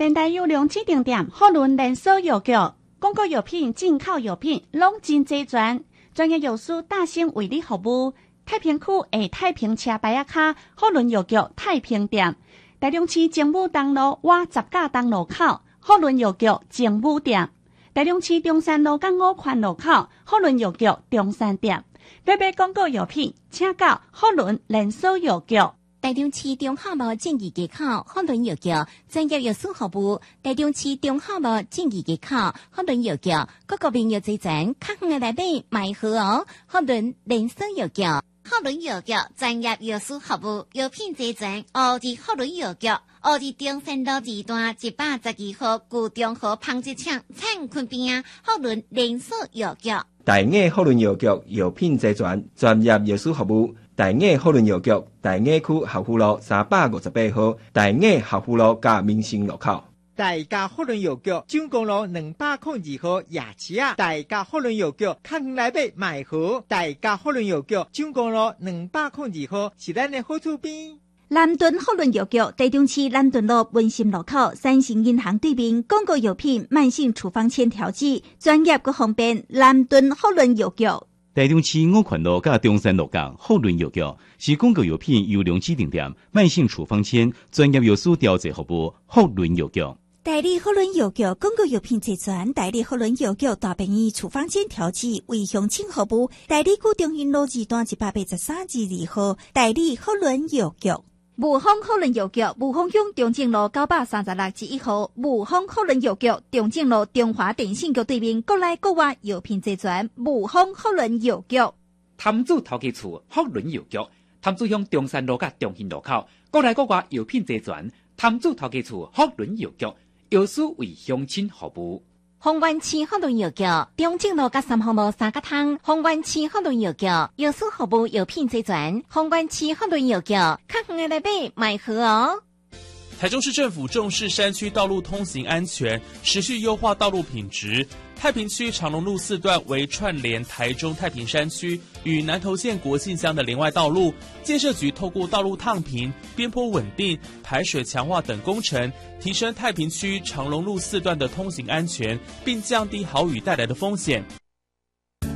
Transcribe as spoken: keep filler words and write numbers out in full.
电台优良指定店，好伦连锁药局，广告药品、进口药品拢真齐全，专业药师大兴为你服务。太平区下太平车牌仔卡，好伦药局太平店，台中市政府东路瓦十架东路口，好伦药局政府店，台中市中山路港五环路口，好伦药局中山店。要买广告药品，请到好伦连锁药局。 台中市中华路正义街口好伦药局专业药师服务，台中市中华路正义街口好伦药局各个面药齐全，较远的来买买好哦。好伦连锁药局，好伦药局专业药师服务，药品齐全。哦，伫好伦药局，哦，伫中山路二段一百十二号旧中和纺织厂灿坤边啊，好伦连锁药局。 大雅好伦药局药品齐全，专业药师服务。大雅好伦药局大雅区合富路三百五十八号，大雅合富路加民生路口。 大雅好伦药局蔣公路两百零二号夜市啊，大雅好伦药局较远来买买好，大雅好伦药局蔣公路两百零二号是咱的好厝边。 南屯好伦药局台中市南屯路文心路口三星银行对面，广告药品慢性处方签调剂，专业佮方便。南屯好伦药局。 台中市五环路甲中山路港好伦药局是广告药品优良指定店，慢性处方签专业药师调节服务。好伦药局代理好伦药局广告药品齐全，代理好伦药局大便宜处方签调剂为乡亲服务，代理古中心路二段一百八十三至二號，代理好伦药局。武豐好倫藥局武豐鄉中正路九百三十六至一號，武豐好倫藥局中正路中華電信局對面，國內國外藥品齊全。武豐好倫藥局。 潭子頭家厝好倫藥局，潭子鄉中山路甲中興路口，國內國外藥品齊全。潭子頭家厝好倫藥局，藥師為鄉親服務。 鳳灣市好倫藥局中正路甲三號路三角湯，鳳灣市好倫藥局藥師服務藥品齊全。鳳灣市好倫藥局較遠的來買買好哦。 台中市政府重視山區道路通行安全，持續優化道路品質。太平區長龍路四段為串聯台中太平山區與南投縣國姓鄉的連外道路，建設局透過道路燙平、邊坡穩定、排水強化等工程，提升太平區長龍路四段的通行安全，並降低豪雨帶來的風險。